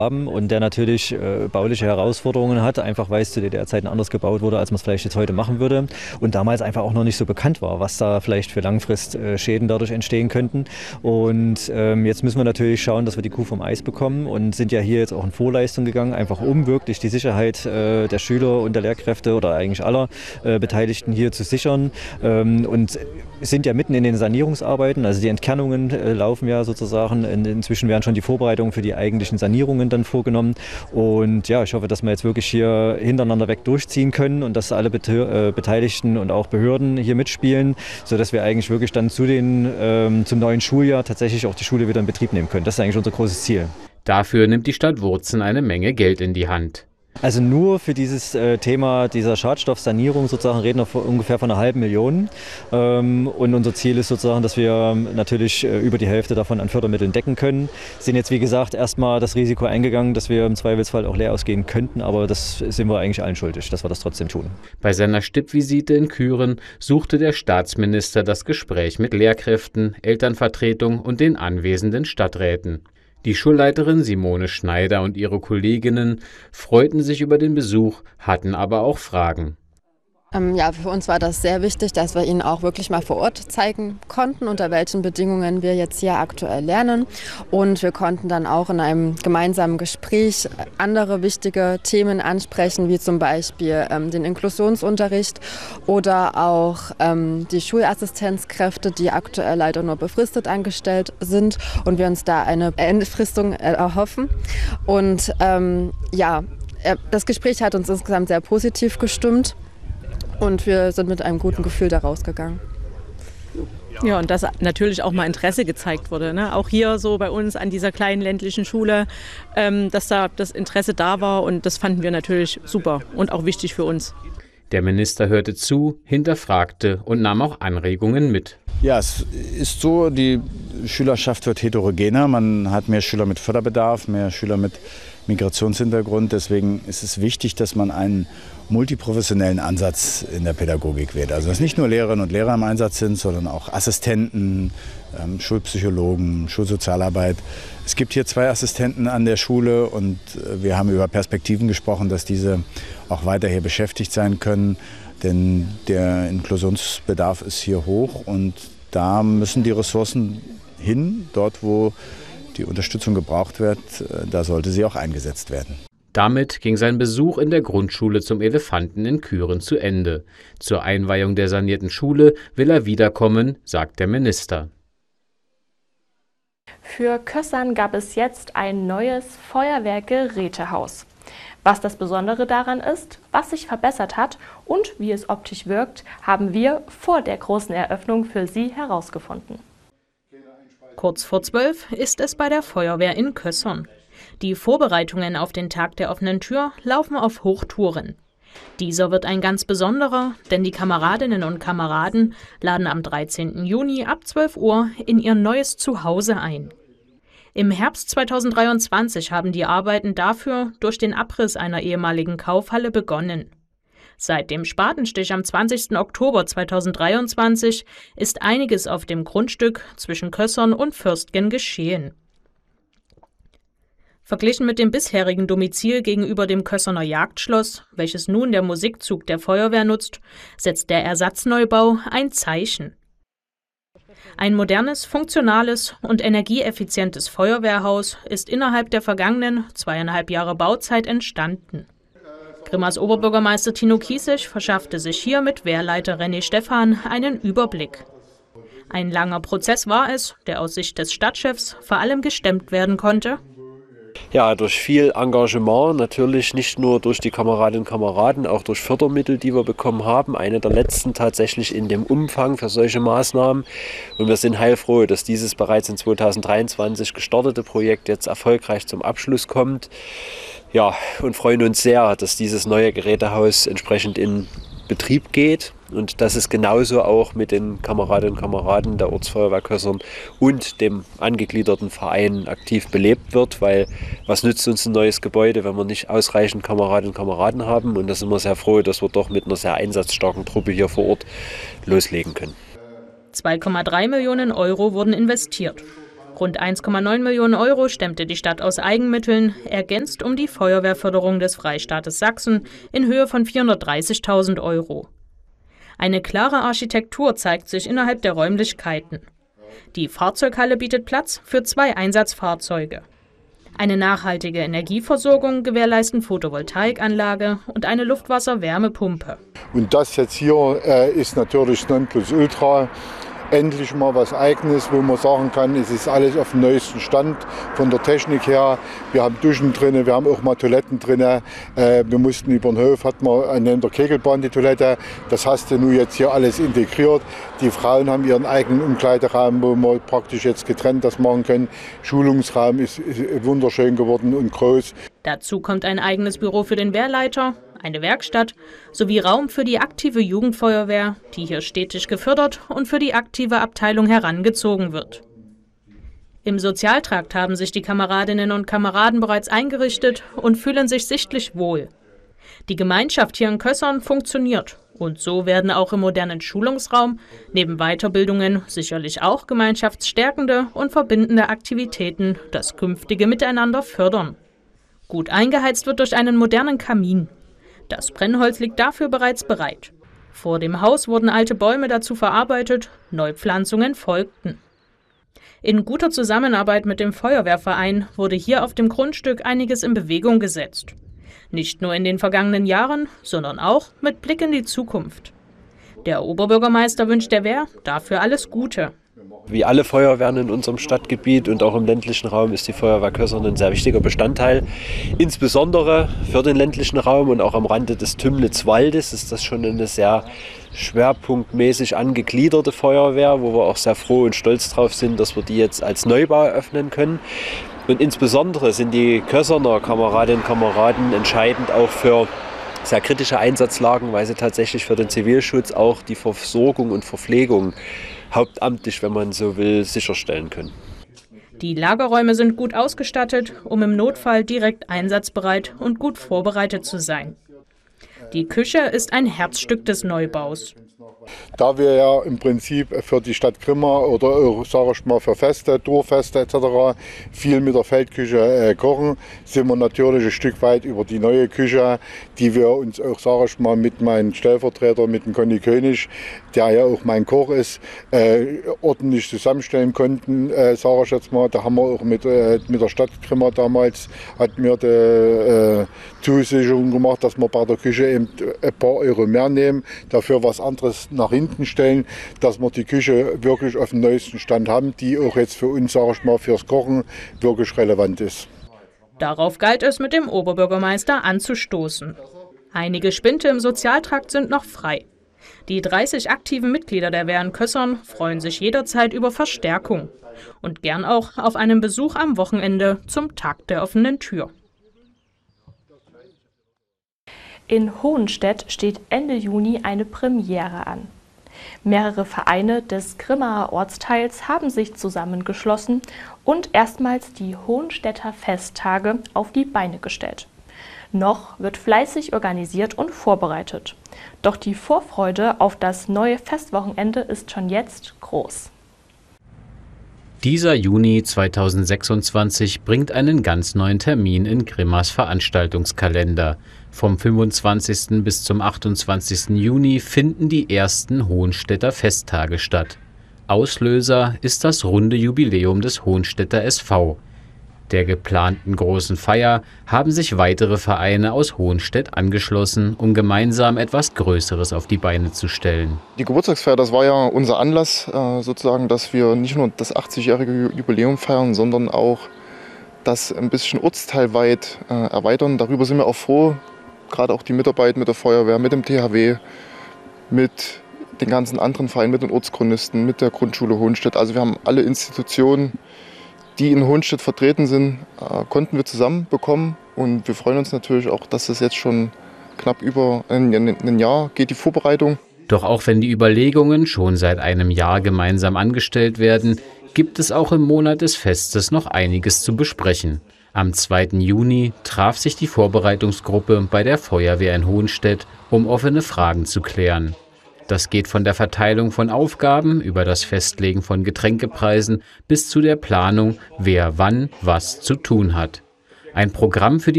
und der natürlich bauliche Herausforderungen hat, einfach weil es zu DDR-Zeiten anders gebaut wurde, als man es vielleicht jetzt heute machen würde und damals einfach auch noch nicht so bekannt war, was da vielleicht für Langfristschäden dadurch entstehen könnten. Und jetzt müssen wir natürlich schauen, dass wir die Kuh vom Eis bekommen und sind ja hier jetzt auch in Vorleistung gegangen, einfach um wirklich die Sicherheit der Schüler und der Lehrkräfte oder eigentlich aller Beteiligten hier zu sichern und sind ja mitten in den Sanierungsarbeiten, also die Entkernungen laufen ja sozusagen, inzwischen werden schon die Vorbereitungen für die eigentlichen Sanierungen dann vorgenommen und ja, ich hoffe, dass wir jetzt wirklich hier hintereinander weg durchziehen können und dass alle Beteiligten und auch Behörden hier mitspielen, sodass wir eigentlich wirklich dann zum neuen Schuljahr tatsächlich auch die Schule wieder in Betrieb nehmen können. Das ist eigentlich unser großes Ziel. Dafür nimmt die Stadt Wurzen eine Menge Geld in die Hand. Also nur für dieses Thema dieser Schadstoffsanierung sozusagen reden wir ungefähr von 500.000. Und unser Ziel ist sozusagen, dass wir natürlich über die Hälfte davon an Fördermitteln decken können. Sind jetzt wie gesagt erstmal das Risiko eingegangen, dass wir im Zweifelsfall auch leer ausgehen könnten, aber das sind wir eigentlich allen schuldig, dass wir das trotzdem tun. Bei seiner Stippvisite in Kühren suchte der Staatsminister das Gespräch mit Lehrkräften, Elternvertretung und den anwesenden Stadträten. Die Schulleiterin Simone Schneider und ihre Kolleginnen freuten sich über den Besuch, hatten aber auch Fragen. Ja, für uns war das sehr wichtig, dass wir Ihnen auch wirklich mal vor Ort zeigen konnten, unter welchen Bedingungen wir jetzt hier aktuell lernen. Und wir konnten dann auch in einem gemeinsamen Gespräch andere wichtige Themen ansprechen, wie zum Beispiel den Inklusionsunterricht oder auch die Schulassistenzkräfte, die aktuell leider nur befristet angestellt sind und wir uns da eine Entfristung erhoffen. Und das Gespräch hat uns insgesamt sehr positiv gestimmt. Und wir sind mit einem guten Gefühl da rausgegangen. Ja, und dass natürlich auch mal Interesse gezeigt wurde, ne? Auch hier so bei uns an dieser kleinen ländlichen Schule, dass da das Interesse da war und das fanden wir natürlich super und auch wichtig für uns. Der Minister hörte zu, hinterfragte und nahm auch Anregungen mit. Ja, es ist so, die Schülerschaft wird heterogener. Man hat mehr Schüler mit Förderbedarf, mehr Schüler mit Migrationshintergrund. Deswegen ist es wichtig, dass man einen multiprofessionellen Ansatz in der Pädagogik wählt. Also dass nicht nur Lehrerinnen und Lehrer im Einsatz sind, sondern auch Assistenten, Schulpsychologen, Schulsozialarbeit. Es gibt hier 2 Assistenten an der Schule und wir haben über Perspektiven gesprochen, dass diese auch weiter hier beschäftigt sein können. Denn der Inklusionsbedarf ist hier hoch und da müssen die Ressourcen hin, dort wo die Unterstützung gebraucht wird, da sollte sie auch eingesetzt werden. Damit ging sein Besuch in der Grundschule zum Elefanten in Kühren zu Ende. Zur Einweihung der sanierten Schule will er wiederkommen, sagt der Minister. Für Kössern gab es jetzt ein neues Feuerwehrgerätehaus. Was das Besondere daran ist, was sich verbessert hat und wie es optisch wirkt, haben wir vor der großen Eröffnung für Sie herausgefunden. Kurz vor 12 ist es bei der Feuerwehr in Kössern. Die Vorbereitungen auf den Tag der offenen Tür laufen auf Hochtouren. Dieser wird ein ganz besonderer, denn die Kameradinnen und Kameraden laden am 13. Juni ab 12 Uhr in ihr neues Zuhause ein. Im Herbst 2023 haben die Arbeiten dafür durch den Abriss einer ehemaligen Kaufhalle begonnen. Seit dem Spatenstich am 20. Oktober 2023 ist einiges auf dem Grundstück zwischen Kössern und Fürstgen geschehen. Verglichen mit dem bisherigen Domizil gegenüber dem Kösserner Jagdschloss, welches nun der Musikzug der Feuerwehr nutzt, setzt der Ersatzneubau ein Zeichen. Ein modernes, funktionales und energieeffizientes Feuerwehrhaus ist innerhalb der vergangenen 2,5 Jahre Bauzeit entstanden. Grimmas Oberbürgermeister Tino Kiesig verschaffte sich hier mit Wehrleiter René Stephan einen Überblick. Ein langer Prozess war es, der aus Sicht des Stadtchefs vor allem gestemmt werden konnte. Ja, durch viel Engagement, natürlich nicht nur durch die Kameradinnen und Kameraden, auch durch Fördermittel, die wir bekommen haben. Eine der letzten tatsächlich in dem Umfang für solche Maßnahmen. Und wir sind heilfroh, dass dieses bereits in 2023 gestartete Projekt jetzt erfolgreich zum Abschluss kommt. Ja, und freuen uns sehr, dass dieses neue Gerätehaus entsprechend in Betrieb geht und dass es genauso auch mit den Kameradinnen und Kameraden der Ortsfeuerwehr Kössern und dem angegliederten Verein aktiv belebt wird, weil was nützt uns ein neues Gebäude, wenn wir nicht ausreichend Kameradinnen und Kameraden haben, und da sind wir sehr froh, dass wir doch mit einer sehr einsatzstarken Truppe hier vor Ort loslegen können. 2,3 Millionen Euro wurden investiert. Rund 1,9 Millionen Euro stemmte die Stadt aus Eigenmitteln, ergänzt um die Feuerwehrförderung des Freistaates Sachsen in Höhe von 430.000 Euro. Eine klare Architektur zeigt sich innerhalb der Räumlichkeiten. Die Fahrzeughalle bietet Platz für 2 Einsatzfahrzeuge. Eine nachhaltige Energieversorgung gewährleisten Photovoltaikanlage und eine Luftwasser-Wärmepumpe. Und das jetzt hier ist natürlich Nonplusultra. Endlich mal was Eigenes, wo man sagen kann, es ist alles auf dem neuesten Stand von der Technik her. Wir haben Duschen drin, wir haben auch mal Toiletten drin. Wir mussten über den Hof, hatten wir an der Kegelbahn die Toilette. Das hast du nun jetzt hier alles integriert. Die Frauen haben ihren eigenen Umkleideraum, wo wir praktisch jetzt getrennt das machen können. Schulungsraum ist wunderschön geworden und groß. Dazu kommt ein eigenes Büro für den Wehrleiter, eine Werkstatt sowie Raum für die aktive Jugendfeuerwehr, die hier stetig gefördert und für die aktive Abteilung herangezogen wird. Im Sozialtrakt haben sich die Kameradinnen und Kameraden bereits eingerichtet und fühlen sich sichtlich wohl. Die Gemeinschaft hier in Kössern funktioniert und so werden auch im modernen Schulungsraum neben Weiterbildungen sicherlich auch gemeinschaftsstärkende und verbindende Aktivitäten das künftige Miteinander fördern. Gut eingeheizt wird durch einen modernen Kamin. Das Brennholz liegt dafür bereits bereit. Vor dem Haus wurden alte Bäume dazu verarbeitet, Neupflanzungen folgten. In guter Zusammenarbeit mit dem Feuerwehrverein wurde hier auf dem Grundstück einiges in Bewegung gesetzt. Nicht nur in den vergangenen Jahren, sondern auch mit Blick in die Zukunft. Der Oberbürgermeister wünscht der Wehr dafür alles Gute. Wie alle Feuerwehren in unserem Stadtgebiet und auch im ländlichen Raum ist die Feuerwehr Kössern ein sehr wichtiger Bestandteil. Insbesondere für den ländlichen Raum und auch am Rande des Tümlitzwaldes ist das schon eine sehr schwerpunktmäßig angegliederte Feuerwehr, wo wir auch sehr froh und stolz drauf sind, dass wir die jetzt als Neubau eröffnen können. Und insbesondere sind die Kösserner Kameradinnen und Kameraden entscheidend auch für sehr kritische Einsatzlagen, weil sie tatsächlich für den Zivilschutz auch die Versorgung und Verpflegung hauptamtlich, wenn man so will, sicherstellen können. Die Lagerräume sind gut ausgestattet, um im Notfall direkt einsatzbereit und gut vorbereitet zu sein. Die Küche ist ein Herzstück des Neubaus. Da wir ja im Prinzip für die Stadt Grimma oder sage ich mal für Feste, Dorffeste etc. viel mit der Feldküche kochen, sind wir natürlich ein Stück weit über die neue Küche, die wir uns auch, sage ich mal, mit meinem Stellvertreter, mit dem Conny König, der ja auch mein Koch ist, ordentlich zusammenstellen konnten, sage ich jetzt mal. Da haben wir auch mit der Stadt Grimma damals, hat mir die Zusicherung gemacht, dass wir bei der Küche eben ein paar Euro mehr nehmen, dafür was anderes nach hinten stellen, dass wir die Küche wirklich auf dem neuesten Stand haben, die auch jetzt für uns, sage ich mal, fürs Kochen wirklich relevant ist. Darauf galt es mit dem Oberbürgermeister anzustoßen. Einige Spinte im Sozialtrakt sind noch frei. Die 30 aktiven Mitglieder der Wehr in Kössern freuen sich jederzeit über Verstärkung und gern auch auf einen Besuch am Wochenende zum Tag der offenen Tür. In Hohenstedt steht Ende Juni eine Premiere an. Mehrere Vereine des Grimmaer Ortsteils haben sich zusammengeschlossen und erstmals die Hohenstädter Festtage auf die Beine gestellt. Noch wird fleißig organisiert und vorbereitet. Doch die Vorfreude auf das neue Festwochenende ist schon jetzt groß. Dieser Juni 2026 bringt einen ganz neuen Termin in Grimmas Veranstaltungskalender. Vom 25. bis zum 28. Juni finden die ersten Hohenstädter Festtage statt. Auslöser ist das runde Jubiläum des Hohenstädter SV. Der geplanten großen Feier haben sich weitere Vereine aus Hohenstedt angeschlossen, um gemeinsam etwas Größeres auf die Beine zu stellen. Die Geburtstagsfeier, das war ja unser Anlass, sozusagen, dass wir nicht nur das 80-jährige Jubiläum feiern, sondern auch das ein bisschen ortsteilweit erweitern. Darüber sind wir auch froh, gerade auch die Mitarbeit mit der Feuerwehr, mit dem THW, mit den ganzen anderen Vereinen, mit den Ortschronisten, mit der Grundschule Hohenstedt. Also wir haben alle Institutionen, die in Hohenstedt vertreten sind, konnten wir zusammenbekommen. Und wir freuen uns natürlich auch, dass es jetzt schon knapp über ein Jahr geht, die Vorbereitung. Doch auch wenn die Überlegungen schon seit einem Jahr gemeinsam angestellt werden, gibt es auch im Monat des Festes noch einiges zu besprechen. Am 2. Juni traf sich die Vorbereitungsgruppe bei der Feuerwehr in Hohenstedt, um offene Fragen zu klären. Das geht von der Verteilung von Aufgaben über das Festlegen von Getränkepreisen bis zu der Planung, wer wann was zu tun hat. Ein Programm für die